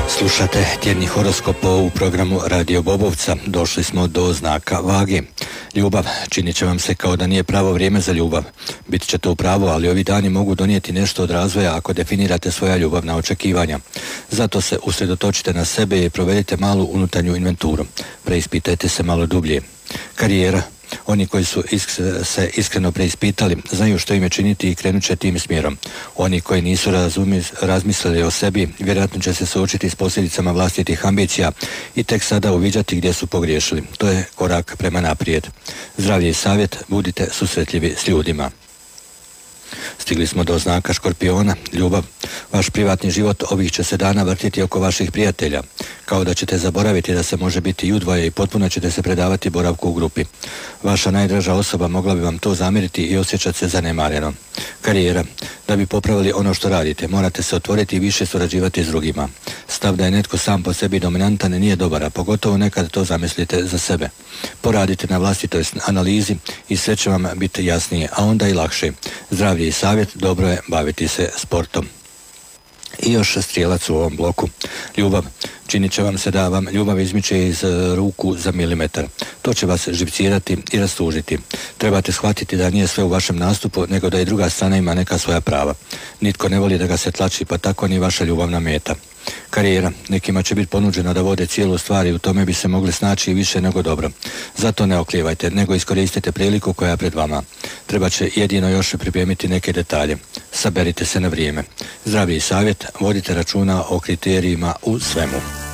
Slušate tjedni horoskop u programu Radio Bobovca. Došli smo do znaka Vage. Ljubav činit će vam se kao da nije pravo vrijeme za ljubav. Bit ćete u pravu, ali ovi dani mogu donijeti nešto od razvoja ako definirate svoja ljubavna očekivanja. Zato se usredotočite na sebe i provedite malu unutarnju inventuru. Preispitajte se malo dublje. Karijera. Oni koji su se iskreno preispitali znaju što im je činiti i krenut će tim smjerom. Oni koji nisu razmislili o sebi vjerojatno će se suočiti s posljedicama vlastitih ambicija i tek sada uviđati gdje su pogriješili. To je korak prema naprijed. Zdravlje i savjet, budite susretljivi s ljudima. Stigli smo do znaka Škorpiona. Ljubav. Vaš privatni život ovih će se dana vrtiti oko vaših prijatelja. Kao da ćete zaboraviti da se može biti i udvoje i potpuno ćete se predavati boravku u grupi. Vaša najdraža osoba mogla bi vam to zamjeriti i osjećati se zanemareno. Karijera. Da bi popravili ono što radite, morate se otvoriti i više surađivati s drugima. Stav da je netko sam po sebi dominantan nije dobar, a pogotovo nekad to zamislite za sebe. Poradite na vlastitoj analizi i sve će vam biti jasnije, a onda i lakše. Zdravlje i savjet, dobro je baviti se sportom. I još Strijelac u ovom bloku. Ljubav. Činit će vam se da vam ljubav izmiče iz ruku za milimetar. To će vas živcirati i rastužiti. Trebate shvatiti da nije sve u vašem nastupu, nego da i druga strana ima neka svoja prava. Nitko ne voli da ga se tlači, pa tako ni vaša ljubavna meta. Karijera. Nekima će biti ponuđeno da vode cijelu stvar i u tome bi se mogli snaći i više nego dobro. Zato ne oklijevajte, nego iskoristite priliku koja je pred vama. Treba će jedino još pripremiti neke detalje. Saberite se na vrijeme. Zdravlje i savjet, vodite računa o kriterijima u svemu.